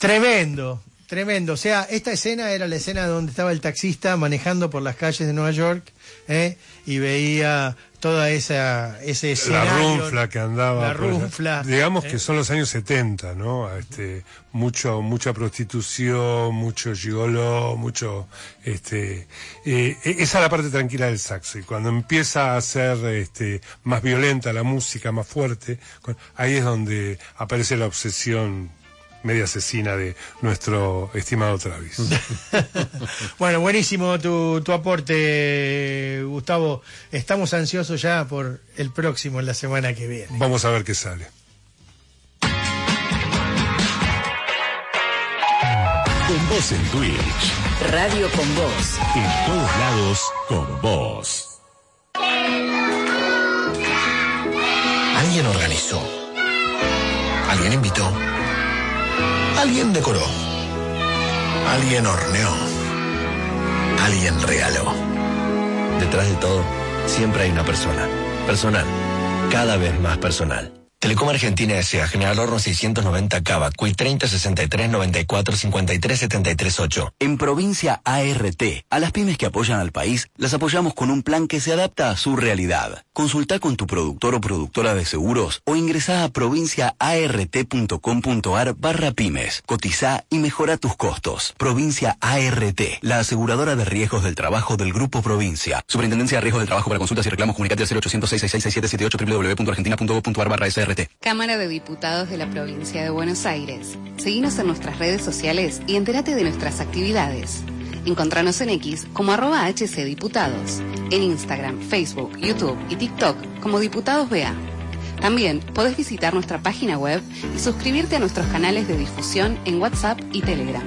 Tremendo. O sea, esta escena era la escena donde estaba el taxista manejando por las calles de Nueva York, y veía toda ese escenario. La runfla que andaba. La runfla. Digamos que son los años 70, ¿no? Mucha prostitución, mucho gigoló, esa es la parte tranquila del saxo. Y cuando empieza a ser más violenta la música, más fuerte, ahí es donde aparece la obsesión media asesina de nuestro estimado Travis. Bueno, buenísimo tu aporte, Gustavo. Estamos ansiosos ya por el próximo, en la semana que viene. Vamos a ver qué sale. Con vos en Twitch. Radio con vos. En todos lados, con vos. Alguien organizó. Alguien invitó. Alguien decoró. Alguien horneó. Alguien regaló. Detrás de todo, siempre hay una persona. Personal. Cada vez más personal. Telecom Argentina S.A. General Horno 690 Cava, CUI 30 63 94 53 73 8. En Provincia ART, a las pymes que apoyan al país, las apoyamos con un plan que se adapta a su realidad. Consulta con tu productor o productora de seguros o ingresá a provinciaart.com.ar/pymes. Cotizá y mejora tus costos. Provincia ART, la aseguradora de riesgos del trabajo del Grupo Provincia. Superintendencia de Riesgos del Trabajo. Para consultas y reclamos, comunicate al 0800 666 6778 www.argentina.gov.ar/SRT. Cámara de Diputados de la Provincia de Buenos Aires. Seguinos en nuestras redes sociales y entérate de nuestras actividades. Encontranos en X como @HCDiputados, en Instagram, Facebook, YouTube y TikTok como Diputados BA. También podés visitar nuestra página web y suscribirte a nuestros canales de difusión en WhatsApp y Telegram.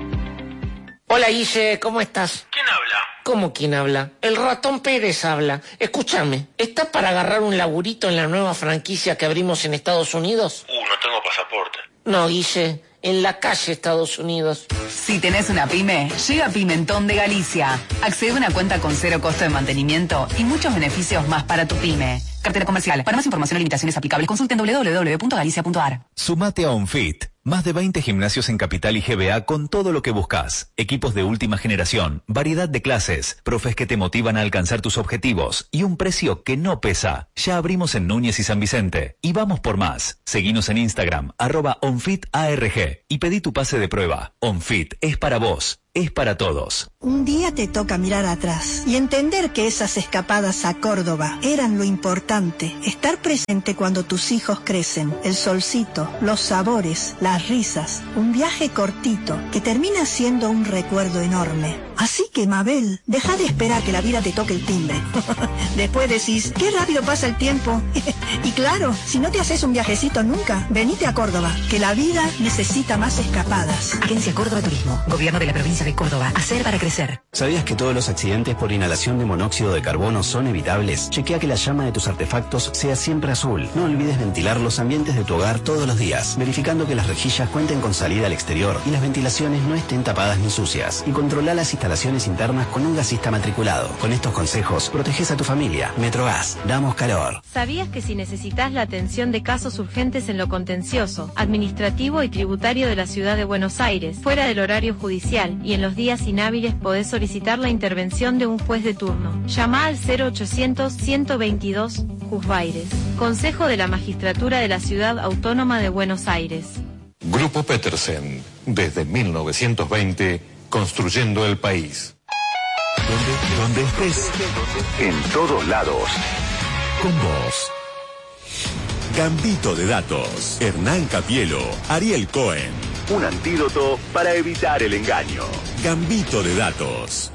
Hola Guille, ¿cómo estás? ¿Quién habla? ¿Cómo quién habla? El ratón Pérez habla. Escúchame, ¿estás para agarrar un laburito en la nueva franquicia que abrimos en Estados Unidos? No tengo pasaporte. No, Guille, en la calle Estados Unidos. Si tenés una pyme, llega Pimentón de Galicia. Accede a una cuenta con 0 costo de mantenimiento y muchos beneficios más para tu pyme. Cartera comercial. Para más información y limitaciones aplicables, consulten www.galicia.ar. Sumate a OnFit. Más de 20 gimnasios en Capital y GBA con todo lo que buscas. Equipos de última generación, variedad de clases, profes que te motivan a alcanzar tus objetivos y un precio que no pesa. Ya abrimos en Núñez y San Vicente. Y vamos por más. Seguinos en Instagram, @OnFitARG y pedí tu pase de prueba. OnFit es para vos. Es para todos. Un día te toca mirar atrás y entender que esas escapadas a Córdoba eran lo importante. Estar presente cuando tus hijos crecen, el solcito, los sabores, las risas. Un viaje cortito que termina siendo un recuerdo enorme. Así que, Mabel, deja de esperar que la vida te toque el timbre. Después decís, qué rápido pasa el tiempo. Y claro, si no te haces un viajecito nunca, venite a Córdoba, que la vida necesita más escapadas. Agencia Córdoba Turismo, Gobierno de la Provincia de Córdoba. Hacer para crecer. ¿Sabías que todos los accidentes por inhalación de monóxido de carbono son evitables? Chequea que la llama de tus artefactos sea siempre azul. No olvides ventilar los ambientes de tu hogar todos los días, verificando que las rejillas cuenten con salida al exterior y las ventilaciones no estén tapadas ni sucias. Y controla las instalaciones internas con un gasista matriculado. Con estos consejos, proteges a tu familia. Metrogas, damos calor. ¿Sabías que si necesitas la atención de casos urgentes en lo contencioso, administrativo y tributario de la Ciudad de Buenos Aires, fuera del horario judicial y en los días inhábiles podés solicitar la intervención de un juez de turno? Llama al 0800-122 Juzbaires. Consejo de la Magistratura de la Ciudad Autónoma de Buenos Aires. Grupo Petersen, desde 1920, construyendo el país. Donde estés, en todos lados, con vos. Gambito de datos, Hernán Capielo, Ariel Cohen. Un antídoto para evitar el engaño. Gambito de datos.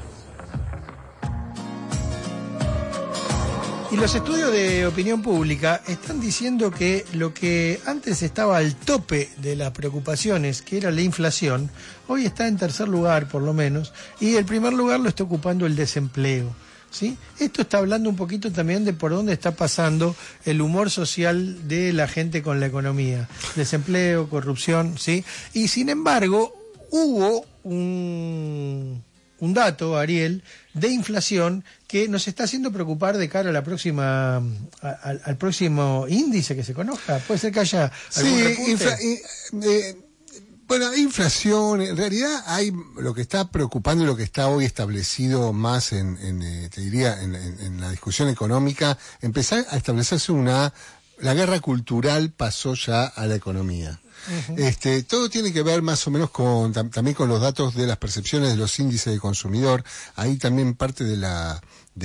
Y los estudios de opinión pública están diciendo que lo que antes estaba al tope de las preocupaciones, que era la inflación, hoy está en tercer lugar por lo menos, y el primer lugar lo está ocupando el desempleo. ¿Sí? Esto está hablando un poquito también de por dónde está pasando el humor social de la gente con la economía. Desempleo, corrupción, ¿sí? Y sin embargo, hubo un dato, Ariel, de inflación que nos está haciendo preocupar de cara a la próxima, al próximo índice que se conozca. ¿Puede ser que haya algún repunte? Bueno, inflación, en realidad hay lo que está preocupando y lo que está hoy establecido más te diría, en la discusión económica, empezar a establecerse la guerra cultural pasó ya a la economía. Uh-huh. Todo tiene que ver más o menos también con los datos de las percepciones de los índices de consumidor. Ahí también parte de la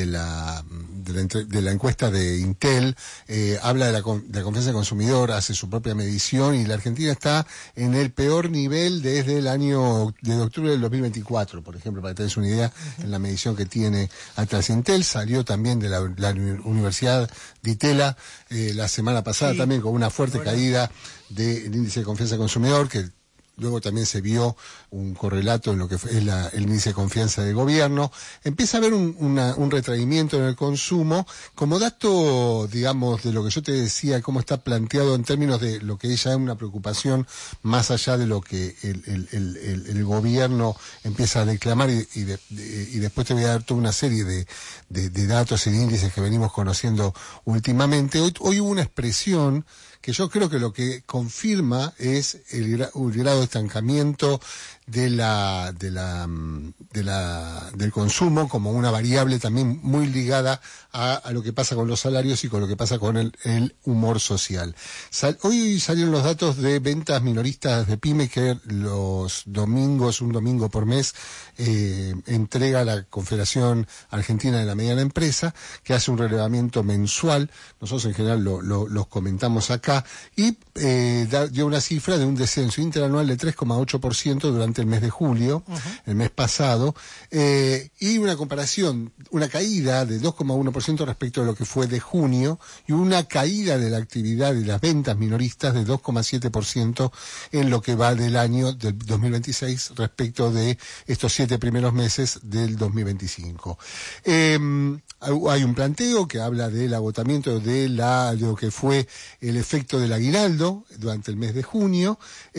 encuesta de Intel habla de la confianza del consumidor, hace su propia medición, y la Argentina está en el peor nivel desde desde octubre del 2024, por ejemplo, para que tengas una idea. Uh-huh. En la medición que tiene atrás Intel. Salió también de la Universidad de Itela la semana pasada, sí, también con una fuerte caída del índice de confianza del consumidor, que luego también se vio un correlato en lo que es el índice de confianza del gobierno. Empieza a haber un retraimiento en el consumo, como dato, digamos, de lo que yo te decía, cómo está planteado en términos de lo que ya es una preocupación más allá de lo que el gobierno empieza a declamar, y después te voy a dar toda una serie de datos y de índices que venimos conociendo últimamente. Hoy hubo una expresión que yo creo que lo que confirma es el grado de estancamiento del consumo, como una variable también muy ligada a lo que pasa con los salarios y con lo que pasa con el humor social. Hoy salieron los datos de ventas minoristas de pyme, que los domingos, un domingo por mes, entrega la Confederación Argentina de la Mediana Empresa, que hace un relevamiento mensual. Nosotros en general los comentamos acá, y dio una cifra de un descenso interanual de 3,8% durante el mes de julio, uh-huh, el mes pasado, y una caída de 2,1% respecto a lo que fue de junio, y una caída de la actividad de las ventas minoristas de 2,7% en lo que va del año del 2026 respecto de estos 7 primeros meses del 2025. Hay un planteo que habla del agotamiento de lo que fue el efecto del aguinaldo durante el mes de junio,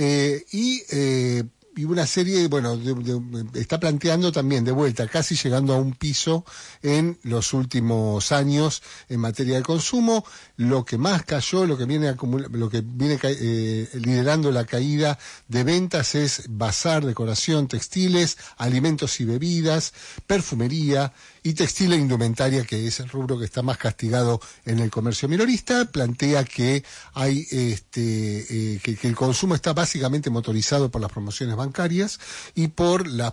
y una serie, está planteando también de vuelta, casi llegando a un piso en los últimos años en materia de consumo. Lo que más cayó, lo que viene liderando la caída de ventas es bazar, decoración, textiles, alimentos y bebidas, perfumería y textil e indumentaria, que es el rubro que está más castigado en el comercio minorista. Plantea que hay que el consumo está básicamente motorizado por las promociones bancarias y por de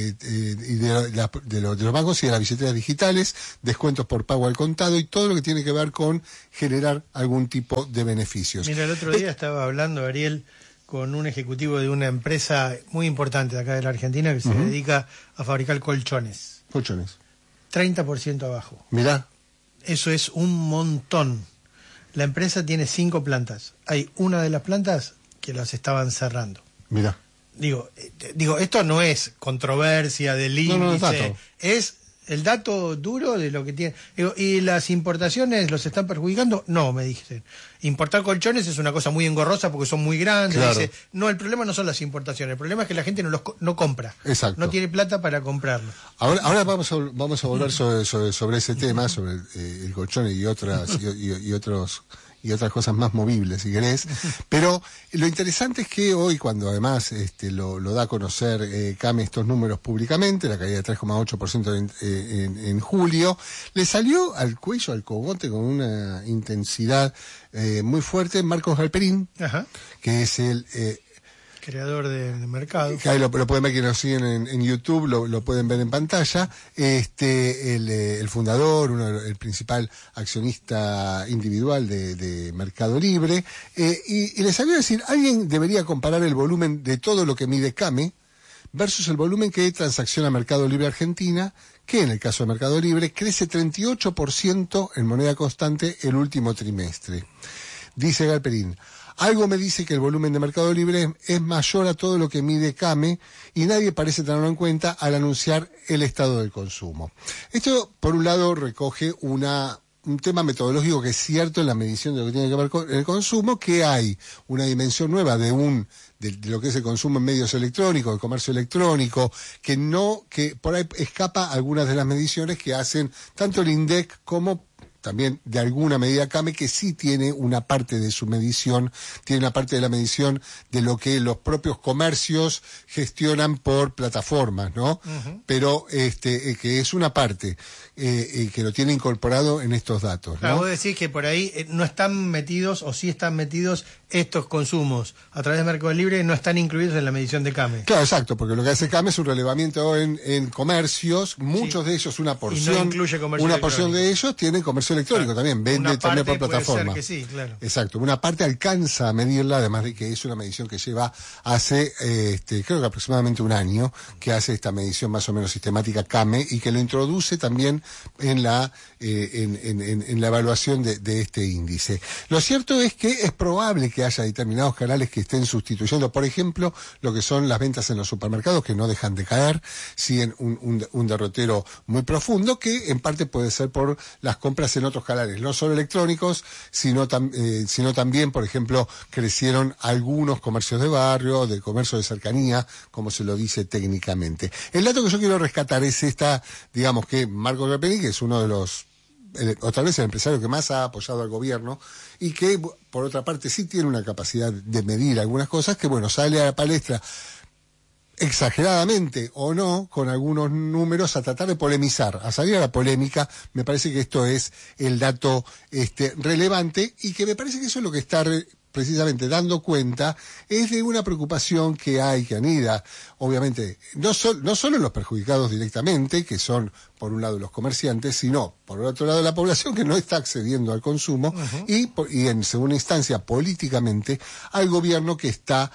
los bancos y de las billeteras digitales, descuentos por pago al contado y todo lo que tiene que ver con generar algún tipo de beneficios. Mira, el otro día estaba hablando, Ariel, con un ejecutivo de una empresa muy importante de acá de la Argentina que se uh-huh, dedica a fabricar colchones. 30% abajo. Mirá. Eso es un montón. La empresa tiene 5 plantas. Hay una de las plantas que las estaban cerrando. Mirá. Digo, esto no es controversia del índice, es el dato duro de lo que tiene. Digo, ¿y las importaciones los están perjudicando? No, me dicen. Importar colchones es una cosa muy engorrosa porque son muy grandes. Claro. Dice, no, el problema no son las importaciones, el problema es que la gente no compra. Exacto. No tiene plata para comprarlo. Ahora vamos a volver sobre ese tema, sobre el colchón y otras cosas más movibles, si querés. Pero lo interesante es que hoy, cuando además lo da a conocer CAME estos números públicamente, la caída de 3,8% en julio, le salió al cuello, al cogote, con una intensidad muy fuerte Marcos Galperín, ajá, que es el creador de Mercado. Ahí lo pueden ver, quienes nos siguen en YouTube, lo pueden ver en pantalla. El fundador, el principal accionista individual de Mercado Libre, y les sabía decir, alguien debería comparar el volumen de todo lo que mide CAME versus el volumen que transacciona Mercado Libre Argentina, que en el caso de Mercado Libre crece 38% en moneda constante el último trimestre. Dice Galperín, algo me dice que el volumen de Mercado Libre es mayor a todo lo que mide CAME y nadie parece tenerlo en cuenta al anunciar el estado del consumo. Esto, por un lado, recoge un tema metodológico que es cierto en la medición de lo que tiene que ver con el consumo, que hay una dimensión nueva de lo que es el consumo en medios electrónicos, el comercio electrónico, que por ahí escapa algunas de las mediciones que hacen tanto el INDEC como también de alguna medida CAME, que sí tiene una parte de su medición, tiene una parte de la medición de lo que los propios comercios gestionan por plataformas, ¿no? Pero que es una parte que lo tiene incorporado en estos datos, ¿no? Claro, vos decís que por ahí no están metidos, o sí están metidos estos consumos a través de Mercado Libre, no están incluidos en la medición de CAME. Claro, exacto, porque lo que hace CAME es un relevamiento en comercios, muchos de ellos, una porción de ellos tienen comercio electrónico, claro. También vende también por plataforma. Puede ser que sí, claro. Exacto, una parte alcanza a medirla, además de que es una medición que lleva hace creo que aproximadamente un año que hace esta medición más o menos sistemática CAME, y que lo introduce también en la evaluación de este índice. Lo cierto es que es probable que haya determinados canales que estén sustituyendo, por ejemplo, lo que son las ventas en los supermercados, que no dejan de caer, siguen un derrotero muy profundo, que en parte puede ser por las compras en otros canales, no solo electrónicos, sino también, por ejemplo, crecieron algunos comercios de barrio, de comercio de cercanía, como se lo dice técnicamente. El dato que yo quiero rescatar es digamos que Marco Repeni, que es uno de los, o tal vez el empresario que más ha apoyado al gobierno, y que, por otra parte, sí tiene una capacidad de medir algunas cosas, que bueno, sale a la palestra exageradamente o no, con algunos números, a tratar de polemizar, a salir a la polémica. Me parece que esto es el dato relevante, y que me parece que eso es lo que está precisamente dando cuenta es de una preocupación que anida, obviamente, no solo en los perjudicados directamente, que son por un lado los comerciantes, sino por el otro lado la población que no está accediendo al consumo, y en segunda instancia políticamente al gobierno que está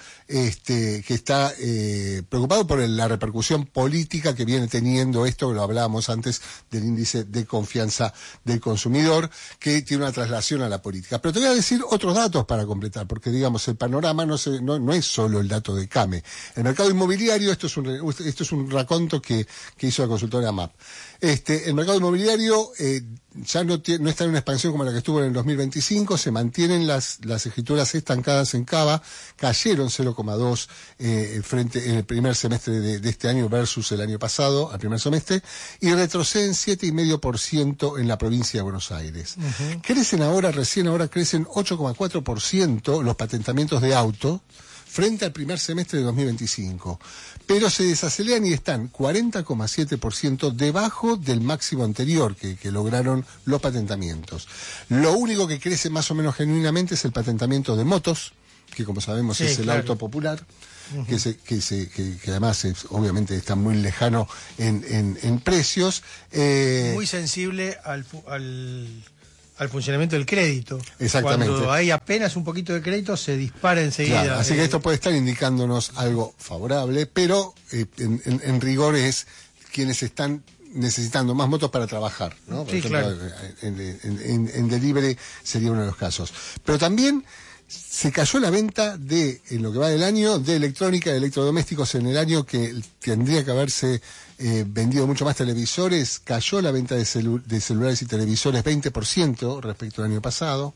preocupado por la repercusión política que viene teniendo esto, que lo hablábamos antes, del índice de confianza del consumidor, que tiene una traslación a la política. Pero te voy a decir otros datos para completar, porque digamos el panorama no es solo el dato de CAME. El mercado inmobiliario, esto es un raconto que hizo la consultora MAP. El mercado inmobiliario ya no está en una expansión como la que estuvo en el 2025, se mantienen las escrituras estancadas en Cava, cayeron 0,2 en el primer semestre de este año versus el año pasado, al primer semestre, y retroceden 7,5% en la provincia de Buenos Aires. Crecen recién ahora crecen 8,4% los patentamientos de auto frente al primer semestre de 2025. Pero se desaceleran y están 40,7% debajo del máximo anterior que lograron los patentamients. Lo único que crece más o menos genuinamente es el patentamiento de motos, que como sabemos es el auto popular, que además obviamente está muy lejano en precios. Muy sensible al funcionamiento del crédito. Exactamente. Cuando hay apenas un poquito de crédito, se dispara enseguida. Claro, así que esto puede estar indicándonos algo favorable, pero en rigor es quienes están necesitando más motos para trabajar, ¿no? Por ejemplo, claro. En delivery sería uno de los casos. Pero también se cayó la venta en lo que va del año, de electrónica, de electrodomésticos, en el año que tendría que haberse vendido mucho más televisores. Cayó la venta de celulares y televisores 20% respecto al año pasado,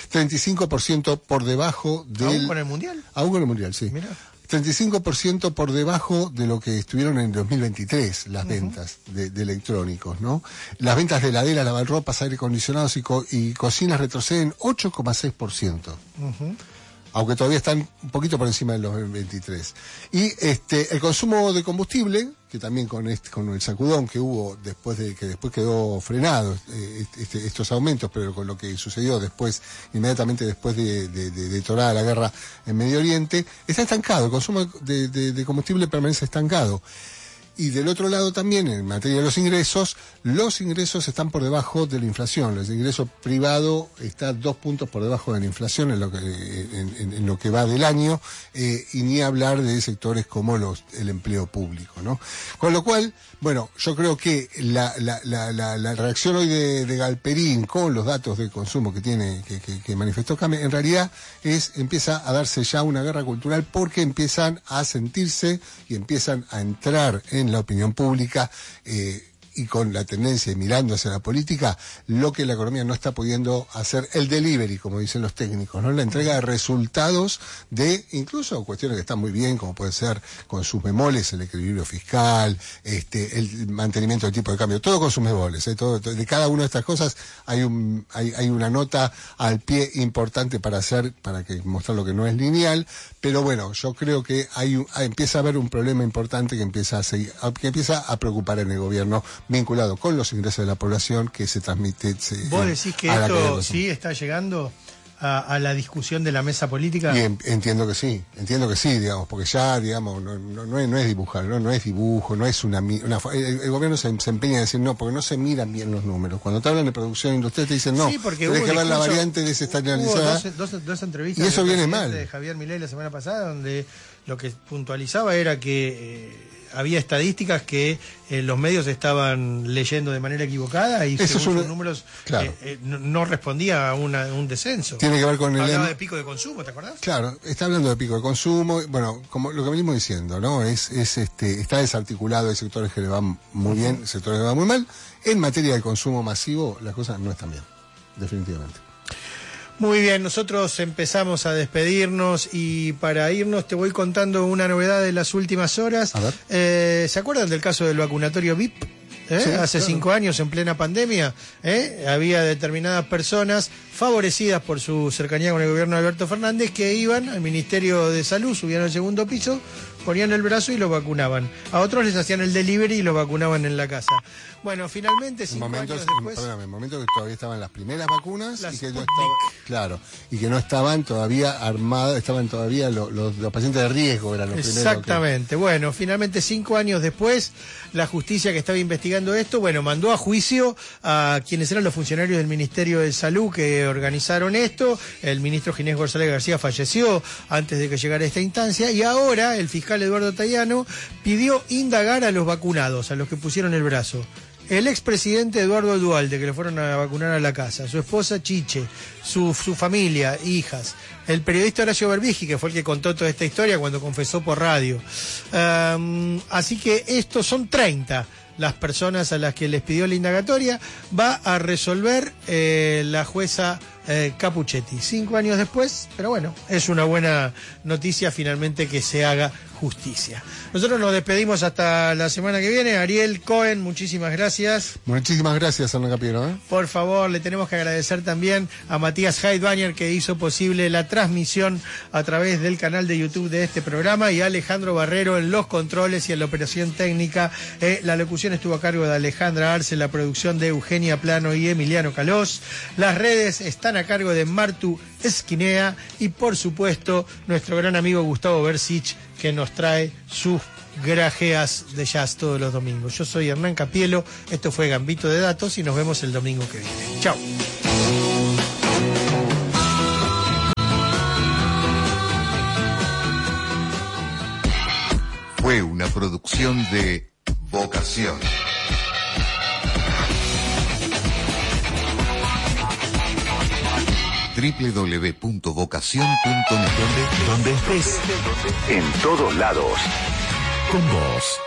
35% por debajo del... ¿Aún con el Mundial? Aún con el Mundial, sí. Mirá. 35% por debajo de lo que estuvieron en 2023 las ventas de electrónicos, ¿no? Las ventas de heladeras, lavarropas, aire acondicionados y cocinas retroceden 8,6%. Aunque todavía están un poquito por encima del 2023. Y el consumo de combustible, que también con el sacudón que hubo después quedó frenado estos aumentos, pero con lo que sucedió inmediatamente después de detonada la guerra en Medio Oriente, está estancado. El consumo de combustible permanece estancado. Y del otro lado también, en materia de los ingresos están por debajo de la inflación. El ingreso privado está 2 puntos por debajo de la inflación en lo que va del año, y ni hablar de sectores como el empleo público, ¿no? Con lo cual, bueno, yo creo que la reacción hoy de Galperín con los datos de consumo que manifestó CAME, en realidad empieza a darse ya una guerra cultural, porque empiezan a sentirse y empiezan a entrar en la opinión pública y con la tendencia y mirando hacia la política, lo que la economía no está pudiendo hacer, el delivery, como dicen los técnicos, ¿no? La entrega de resultados de incluso cuestiones que están muy bien, como puede ser con sus bemoles, el equilibrio fiscal, el mantenimiento del tipo de cambio, todo con sus bemoles, todo, de cada una de estas cosas hay una nota al pie importante para que mostrar lo que no es lineal, pero bueno, yo creo que empieza a haber un problema importante que empieza a preocupar en el gobierno, vinculado con los ingresos de la población que se transmite. ¿Vos decís que esto sí está llegando a la discusión de la mesa política? Y entiendo que sí, digamos, porque ya, digamos, no es dibujar, no es dibujo, no es el gobierno se empeña en decir no, porque no se miran bien los números. Cuando te hablan de producción industrial te dicen no, sí, porque tenés que ver la variante desestacionalizada. Dos entrevistas y eso viene mal. De Javier Milei la semana pasada, donde lo que puntualizaba era que había estadísticas que los medios estaban leyendo de manera equivocada y según sus números claro. No respondía a un descenso. Tiene que ver con Hablaba de pico de consumo, ¿te acordás? Claro, está hablando de pico de consumo. Bueno, como lo que venimos diciendo, ¿no? Está desarticulado, hay sectores que le van muy bien, sectores que le van muy mal. En materia de consumo masivo, las cosas no están bien, definitivamente. Muy bien, nosotros empezamos a despedirnos y para irnos te voy contando una novedad de las últimas horas. A ver. ¿Se acuerdan del caso del vacunatorio VIP? Sí, hace claro. 5 años, en plena pandemia, había determinadas personas favorecidas por su cercanía con el gobierno de Alberto Fernández que iban al Ministerio de Salud, subían al segundo piso, ponían el brazo y los vacunaban. A otros les hacían el delivery y los vacunaban en la casa. Bueno, finalmente, 5 años después... Perdóname, en momentos que todavía estaban las primeras vacunas y que no estaban, claro, y que no estaban todavía armados, estaban todavía los pacientes de riesgo, eran los primeros. Exactamente. Bueno, finalmente 5 años después, la justicia que estaba investigando esto, mandó a juicio a quienes eran los funcionarios del Ministerio de Salud que organizaron esto. El ministro Ginés González García falleció antes de que llegara esta instancia y ahora el fiscal Eduardo Tayano pidió indagar a los vacunados, a los que pusieron el brazo. El expresidente Eduardo Duhalde, que le fueron a vacunar a la casa, su esposa Chiche, su familia, hijas, el periodista Horacio Berbigi, que fue el que contó toda esta historia cuando confesó por radio. Así que estos son 30 las personas a las que les pidió la indagatoria. Va a resolver la jueza Capuchetti 5 años después, pero bueno, es una buena noticia finalmente que se haga justicia. Nosotros nos despedimos hasta la semana que viene. Ariel Cohen, muchísimas gracias. Muchísimas gracias, Hernán Capiero. Por favor, le tenemos que agradecer también a Matías Heidbanger, que hizo posible la transmisión a través del canal de YouTube de este programa, y a Alejandro Barrero en los controles y en la operación técnica. La locución estuvo a cargo de Alejandra Arce, la producción de Eugenia Plano y Emiliano Calós. Las redes están a cargo de Martu Esquinea y, por supuesto, nuestro gran amigo Gustavo Bersich, que nos trae sus grajeas de jazz todos los domingos. Yo soy Hernán Capielo, esto fue Gambito de Datos y nos vemos el domingo que viene. Chao. Fue una producción de Vocación. www.vocación.net. Donde estés, en todos lados, con vos.